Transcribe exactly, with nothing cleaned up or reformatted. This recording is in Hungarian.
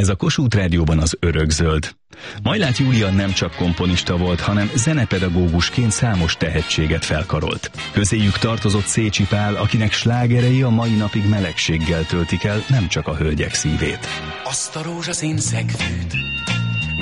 Ez a Kossuth Rádióban az Örökzöld. Majlát Júlia nem csak komponista volt, hanem zenepedagógusként számos tehetséget felkarolt. Közéjük tartozott Szécsi Pál, akinek slágerei a mai napig melegséggel töltik el nem csak a hölgyek szívét. Azt a rózsaszín szegfűt